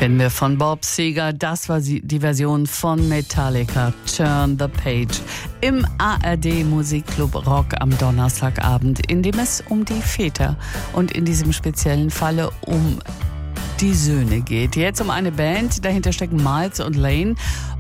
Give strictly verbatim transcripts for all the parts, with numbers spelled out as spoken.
Kennen wir von Bob Seger. Das war die Version von Metallica, Turn the Page, im A R D Musikclub Rock am Donnerstagabend, in dem es um die Väter und in diesem speziellen Falle um die Söhne geht. Jetzt um eine Band, dahinter stecken Miles und Lane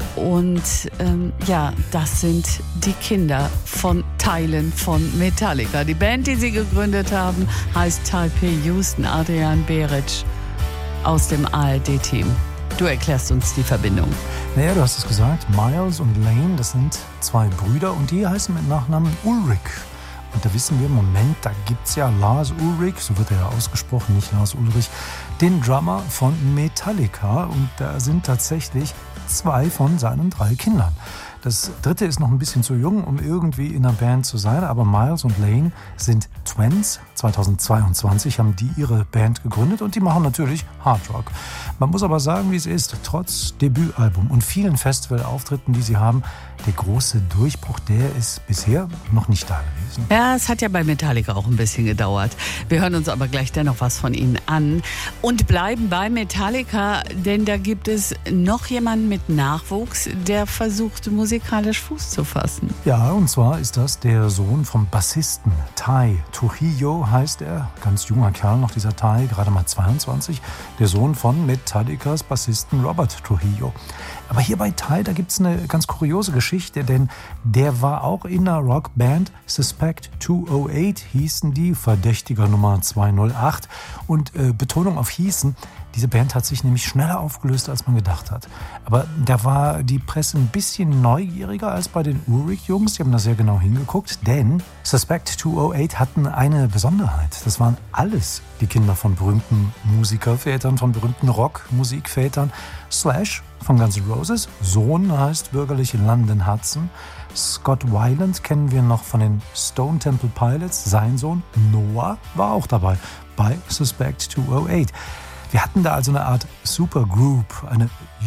und ähm, ja, das sind die Kinder von Teilen von Metallica. Die Band, die sie gegründet haben, heißt Taipei Houston. Adrian Beric aus dem A R D-Team. Du erklärst uns die Verbindung. Naja, du hast es gesagt, Miles und Lane, das sind zwei Brüder und die heißen mit Nachnamen Ulrich. Und da wissen wir im Moment, da gibt es ja Lars Ulrich, so wird er ja ausgesprochen, nicht Lars Ulrich, den Drummer von Metallica. Und da sind tatsächlich zwei von seinen drei Kindern. Das dritte ist noch ein bisschen zu jung, um irgendwie in einer Band zu sein, aber Miles und Lane sind Twins. zweitausendzweiundzwanzig haben die ihre Band gegründet und die machen natürlich Hard Rock. Man muss aber sagen, wie es ist, trotz Debütalbum und vielen Festivalauftritten, die sie haben, der große Durchbruch, der ist bisher noch nicht da gewesen. Ja, es hat ja bei Metallica auch ein bisschen gedauert. Wir hören uns aber gleich dennoch was von ihnen an und bleiben bei Metallica, denn da gibt es noch jemanden mit Nachwuchs, der versucht, musikalisch Fuß zu fassen. Ja, und zwar ist das der Sohn vom Bassisten Tai Trujillo, heißt er. Ganz junger Kerl noch, dieser Tai, gerade mal zweiundzwanzig. Der Sohn von Metallicas Bassisten Robert Trujillo. Aber hier bei Tai, da gibt es eine ganz kuriose Geschichte, denn der war auch in einer Rockband. Suspect zweihundertacht hießen die, Verdächtiger Nummer zweihundertacht. Und äh, Betonung auf hießen. Diese Band hat sich nämlich schneller aufgelöst, als man gedacht hat. Aber da war die Presse ein bisschen neugieriger als bei den Ulrich-Jungs. Die haben da sehr genau hingeguckt, denn Suspect zweihundertacht hatten eine Besonderheit. Das waren alles die Kinder von berühmten Musikervätern, von berühmten Rockmusikvätern. Slash von Guns N' Roses, Sohn heißt bürgerlich London Hudson. Scott Weiland kennen wir noch von den Stone Temple Pilots. Sein Sohn Noah war auch dabei bei Suspect zweihundertacht. Wir hatten da also eine Art Supergroup, eine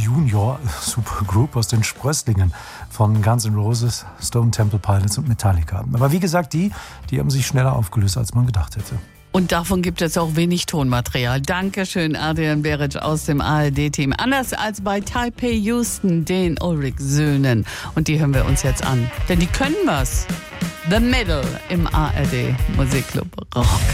Junior-Supergroup aus den Sprösslingen von Guns N' Roses, Stone Temple Pilots und Metallica. Aber wie gesagt, die, die haben sich schneller aufgelöst, als man gedacht hätte. Und davon gibt es auch wenig Tonmaterial. Dankeschön, Adrian Beric aus dem A R D-Team. Anders als bei Taipei Houston, den Ulrich-Söhnen. Und die hören wir uns jetzt an. Denn die können was. The Middle im A R D Musikclub Rock.